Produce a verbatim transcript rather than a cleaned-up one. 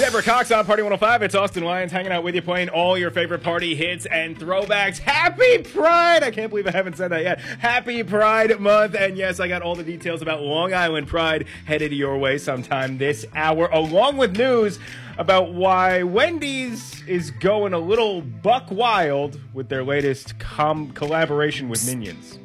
Deborah Cox on Party one oh five. It's Austin Lyons hanging out with you, playing all your favorite party hits and throwbacks. Happy Pride! I can't believe I haven't said that yet. Happy Pride Month. And yes, I got all the details about Long Island Pride headed your way sometime this hour, along with news about why Wendy's is going a little buck wild with their latest com- collaboration with Minions.